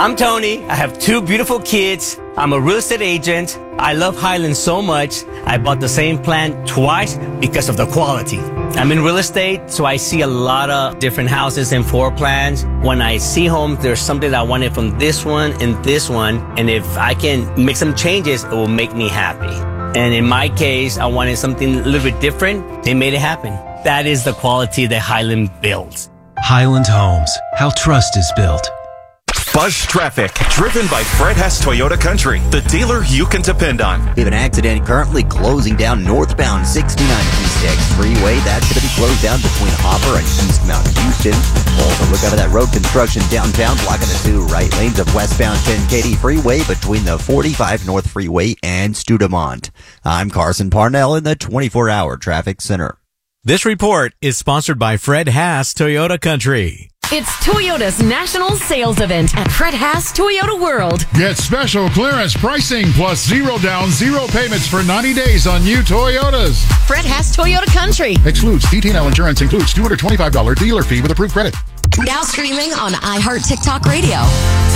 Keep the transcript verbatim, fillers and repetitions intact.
I'm Tony. I have two beautiful kids. I'm a real estate agent. I love Highland so much. I bought the same plan twice because of the quality. I'm in real estate, so I see a lot of different houses and floor plans. When I see homes, there's something that I wanted from this one and this one. And if I can make some changes, it will make me happy. And in my case, I wanted something a little bit different. They made it happen. That is the quality that Highland builds. Highland Homes, how trust is built. Buzz Traffic, driven by Fred Hess Toyota Country, the dealer you can depend on. We have an accident currently closing down northbound sixty-nine East X Freeway. That's going to be closed down between Hopper and East Mount Houston. Also, look out for that road construction downtown, blocking the two right lanes of westbound ten Katy Freeway between the forty-five North Freeway and Studemont. I'm Carson Parnell in the twenty-four hour Traffic Center. This report is sponsored by Fred Haas Toyota Country. It's Toyota's national sales event at Fred Haas Toyota World. Get special clearance pricing plus zero down, zero payments for ninety days on new Toyotas. Fred Haas Toyota Country. Excludes D T N L insurance, includes two hundred twenty-five dollars dealer fee with approved credit. Now streaming on iHeart TikTok Radio.